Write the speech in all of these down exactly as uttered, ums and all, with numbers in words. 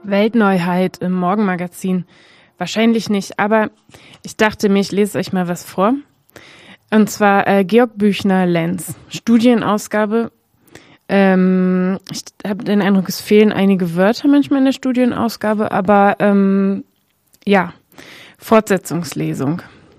Weltneuheit im Morgenmagazin. Wahrscheinlich nicht, aber ich dachte mir, ich lese euch mal was vor. Und zwar äh, Georg Büchner, Lenz, Studienausgabe. Ähm, ich habe den Eindruck, es fehlen einige Wörter manchmal in der Studienausgabe, aber ähm, ja, Fortsetzungslesung.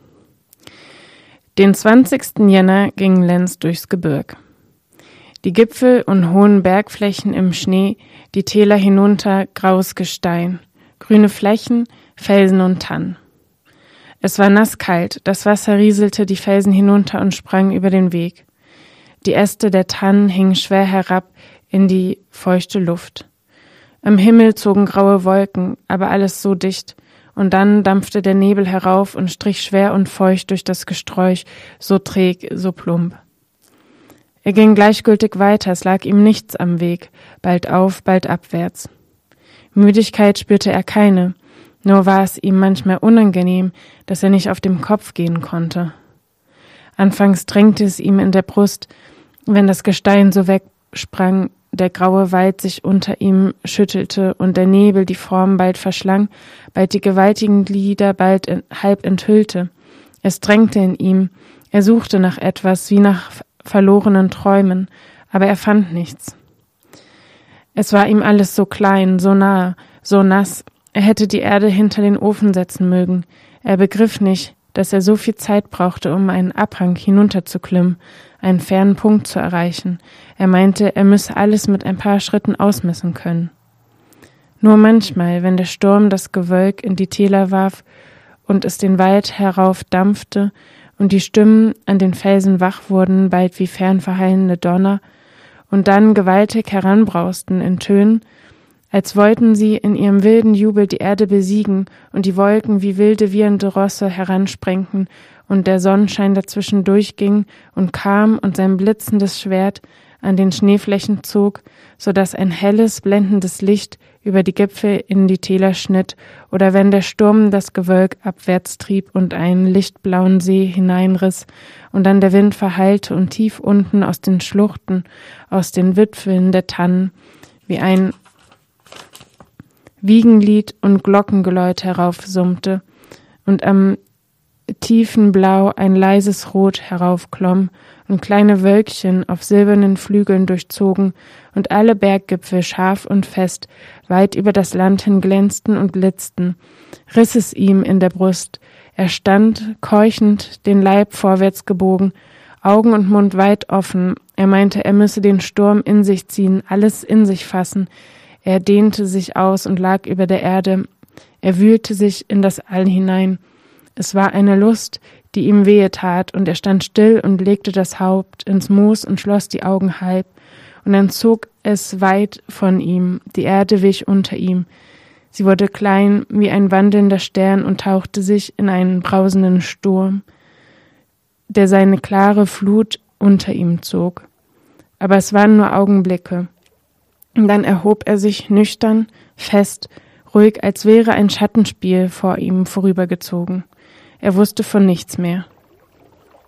Den zwanzigsten Jänner ging Lenz durchs Gebirg. Die Gipfel und hohen Bergflächen im Schnee, die Täler hinunter, graues Gestein, grüne Flächen, Felsen und Tannen. Es war nasskalt, das Wasser rieselte die Felsen hinunter und sprang über den Weg. Die Äste der Tannen hingen schwer herab in die feuchte Luft. Am Himmel zogen graue Wolken, aber alles so dicht, und dann dampfte der Nebel herauf und strich schwer und feucht durch das Gesträuch, so träg, so plump. Er ging gleichgültig weiter, es lag ihm nichts am Weg, bald auf, bald abwärts. Müdigkeit spürte er keine, nur war es ihm manchmal unangenehm, dass er nicht auf dem Kopf gehen konnte. Anfangs drängte es ihm in der Brust, wenn das Gestein so wegsprang, der graue Wald sich unter ihm schüttelte und der Nebel die Form bald verschlang, bald die gewaltigen Glieder bald halb enthüllte. Es drängte in ihm, er suchte nach etwas, wie nach verlorenen Träumen, aber er fand nichts. Es war ihm alles so klein, so nah, so nass, er hätte die Erde hinter den Ofen setzen mögen. Er begriff nicht, dass er so viel Zeit brauchte, um einen Abhang hinunterzuklimmen, einen fernen Punkt zu erreichen. Er meinte, er müsse alles mit ein paar Schritten ausmessen können. Nur manchmal, wenn der Sturm das Gewölk in die Täler warf und es den Wald herauf dampfte und die Stimmen an den Felsen wach wurden, bald wie fernverhallende Donner, und dann gewaltig heranbrausten in Tönen, als wollten sie in ihrem wilden Jubel die Erde besiegen und die Wolken wie wilde wiehernde Rosse heransprengten und der Sonnenschein dazwischen durchging und kam und sein blitzendes Schwert an den Schneeflächen zog, so dass ein helles, blendendes Licht über die Gipfel in die Täler schnitt, oder wenn der Sturm das Gewölk abwärts trieb und einen lichtblauen See hineinriss und dann der Wind verhallte und tief unten aus den Schluchten, aus den Wipfeln der Tannen, wie ein Wiegenlied und Glockengeläut heraufsummte und am tiefen Blau ein leises Rot heraufklomm und kleine Wölkchen auf silbernen Flügeln durchzogen und alle Berggipfel scharf und fest weit über das Land hin glänzten und blitzten, riss es ihm in der Brust. Er stand, keuchend, den Leib vorwärts gebogen, Augen und Mund weit offen. Er meinte, er müsse den Sturm in sich ziehen, alles in sich fassen. Er dehnte sich aus und lag über der Erde. Er wühlte sich in das All hinein. Es war eine Lust, die ihm wehe tat, und er stand still und legte das Haupt ins Moos und schloss die Augen halb, und dann zog es weit von ihm, die Erde wich unter ihm. Sie wurde klein wie ein wandelnder Stern und tauchte sich in einen brausenden Sturm, der seine klare Flut unter ihm zog. Aber es waren nur Augenblicke. Und dann erhob er sich nüchtern, fest, ruhig, als wäre ein Schattenspiel vor ihm vorübergezogen. Er wusste von nichts mehr.